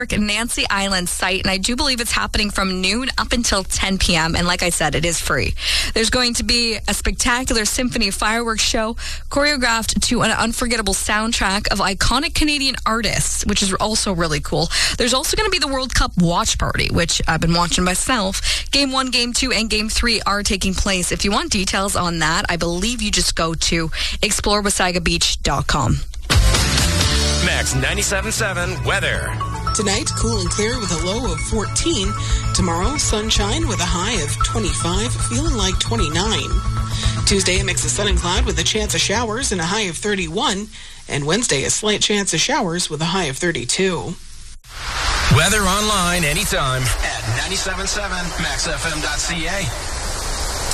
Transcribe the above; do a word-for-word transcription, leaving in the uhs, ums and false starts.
Nancy Island site, and I do believe it's happening from noon up until ten p.m. And like I said, it is free. There's going to be a spectacular symphony fireworks show choreographed to an unforgettable soundtrack of iconic Canadian artists, which is also really cool. There's also going to be the World Cup watch party, which I've been watching myself. Game one, game two, and game three are taking place. If you want details on that, I believe you just go to explore wasaga beach dot com. Max ninety-seven point seven weather. Tonight, cool and clear with a low of fourteen. Tomorrow, sunshine with a high of twenty-five, feeling like twenty-nine. Tuesday, a mix of sun and cloud with a chance of showers and a high of thirty-one. And Wednesday, a slight chance of showers with a high of thirty-two. Weather online anytime at ninety-seven point seven max f m dot c a.